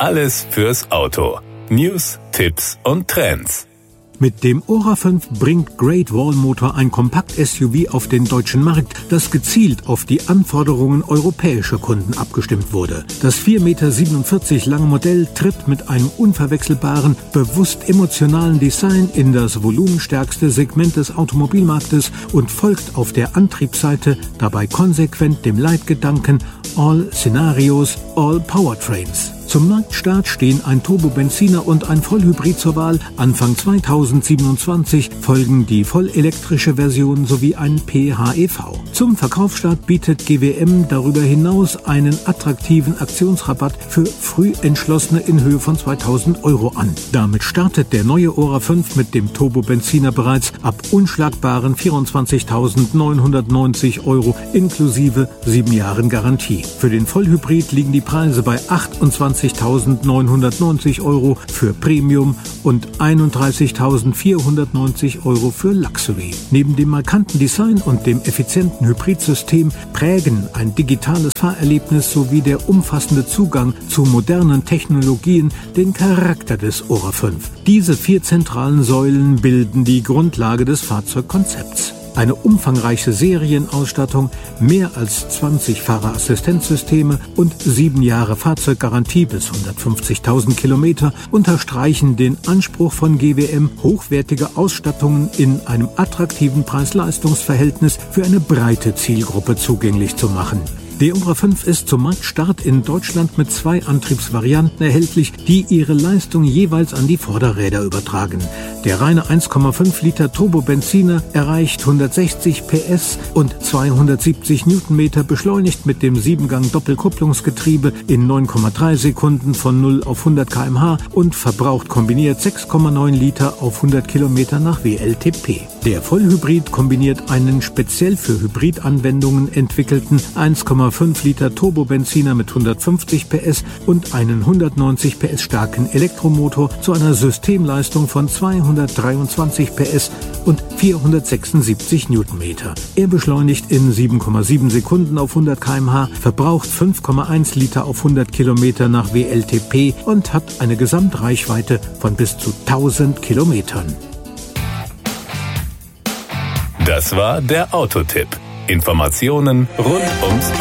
Alles fürs Auto. News, Tipps und Trends. Mit dem Ora 5 bringt Great Wall Motor ein Kompakt-SUV auf den deutschen Markt, das gezielt auf die Anforderungen europäischer Kunden abgestimmt wurde. Das 4,47 Meter lange Modell tritt mit einem unverwechselbaren, bewusst emotionalen Design in das volumenstärkste Segment des Automobilmarktes und folgt auf der Antriebsseite dabei konsequent dem Leitgedanken All Scenarios, All Powertrains. Zum Marktstart stehen ein Turbobenziner und ein Vollhybrid zur Wahl. Anfang 2027 folgen die vollelektrische Version sowie ein PHEV. Zum Verkaufsstart bietet GWM darüber hinaus einen attraktiven Aktionsrabatt für Frühentschlossene in Höhe von 2.000 € an. Damit startet der neue Ora 5 mit dem Turbobenziner bereits ab unschlagbaren 24.990 € inklusive 7 Jahren Garantie. Für den Vollhybrid liegen die Preise bei 28.990 € für Premium und 31.490 € für Luxury. Neben dem markanten Design und dem effizienten Hybridsystem prägen ein digitales Fahrerlebnis sowie der umfassende Zugang zu modernen Technologien den Charakter des Ora 5. Diese 4 zentralen Säulen bilden die Grundlage des Fahrzeugkonzepts. Eine umfangreiche Serienausstattung, mehr als 20 Fahrerassistenzsysteme und 7 Jahre Fahrzeuggarantie bis 150.000 Kilometer unterstreichen den Anspruch von GWM, hochwertige Ausstattungen in einem attraktiven Preis-Leistungs-Verhältnis für eine breite Zielgruppe zugänglich zu machen. Der Ora 5 ist zum Marktstart in Deutschland mit 2 Antriebsvarianten erhältlich, die ihre Leistung jeweils an die Vorderräder übertragen. Der reine 1,5 Liter Turbobenziner erreicht 160 PS und 270 Newtonmeter, beschleunigt mit dem 7-Gang-Doppelkupplungsgetriebe in 9,3 Sekunden von 0 auf 100 km/h und verbraucht kombiniert 6,9 Liter auf 100 Kilometer nach WLTP. Der Vollhybrid kombiniert einen speziell für Hybridanwendungen entwickelten 1,5 Liter Turbobenziner mit 150 PS und einen 190 PS starken Elektromotor zu einer Systemleistung von 223 PS und 476 Newtonmeter. Er beschleunigt in 7,7 Sekunden auf 100 km/h, verbraucht 5,1 Liter auf 100 Kilometer nach WLTP und hat eine Gesamtreichweite von bis zu 1000 Kilometern. Das war der Autotipp. Informationen rund ums